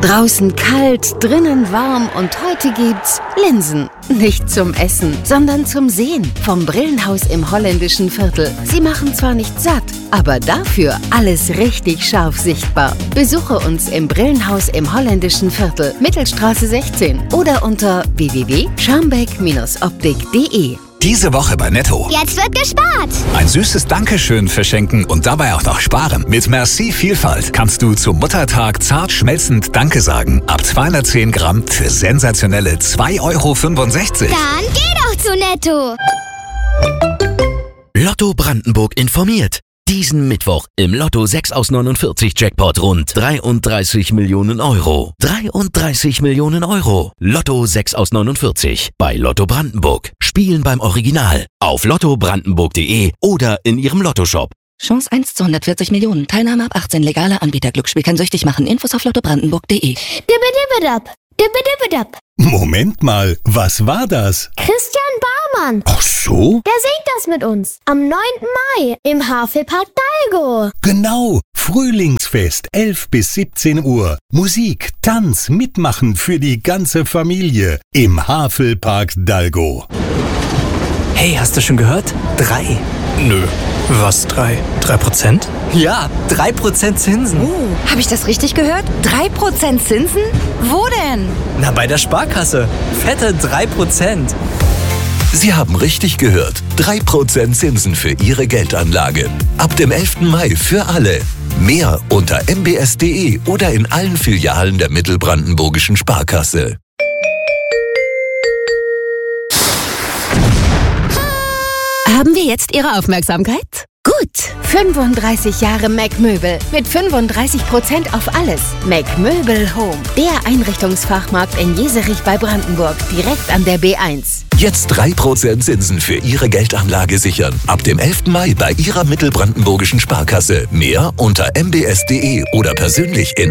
Draußen kalt, drinnen warm und heute gibt's Linsen. Nicht zum Essen, sondern zum Sehen. Vom Brillenhaus im holländischen Viertel. Sie machen zwar nicht satt, aber dafür alles richtig scharf sichtbar. Besuche uns im Brillenhaus im holländischen Viertel, Mittelstraße 16 oder unter www.scharmbeck-optik.de. Diese Woche bei Netto. Jetzt wird gespart. Ein süßes Dankeschön verschenken und dabei auch noch sparen. Mit Merci Vielfalt kannst du zum Muttertag zart schmelzend Danke sagen. Ab 210 Gramm für sensationelle 2,65 €. Dann geh doch zu Netto. Lotto Brandenburg informiert. Diesen Mittwoch im Lotto 6 aus 49 Jackpot rund 33 Millionen Euro. 33 Millionen Euro. Lotto 6 aus 49 bei Lotto Brandenburg. Spielen beim Original auf lottobrandenburg.de oder in ihrem Lottoshop. Chance 1 zu 140 Millionen. Teilnahme ab 18. Legaler Anbieter. Glücksspiel kann süchtig machen. Infos auf lottobrandenburg.de. Dibbedibbidab. Dibbedibbidab. Moment mal, was war das? Christian Baumann. Ach so? Der singt das mit uns. Am 9. Mai im Havelpark Dalgo. Genau, Frühlingsfest, 11 bis 17 Uhr. Musik, Tanz, Mitmachen für die ganze Familie im Havelpark Dalgo. Hey, hast du schon gehört? 3. Nö. Was 3? 3%? Ja, 3% Zinsen. Habe ich das richtig gehört? 3% Zinsen? Wo denn? Na, bei der Sparkasse. Fette 3%. Sie haben richtig gehört. 3% Zinsen für Ihre Geldanlage. Ab dem 11. Mai für alle. Mehr unter mbs.de oder in allen Filialen der Mittelbrandenburgischen Sparkasse. Haben wir jetzt Ihre Aufmerksamkeit? Gut. 35 Jahre Mac-Möbel mit 35% auf alles. Mac-Möbel Home. Der Einrichtungsfachmarkt in Jeserich bei Brandenburg. Direkt an der B1. Jetzt 3% Zinsen für Ihre Geldanlage sichern. Ab dem 11. Mai bei Ihrer Mittelbrandenburgischen Sparkasse. Mehr unter mbs.de oder persönlich in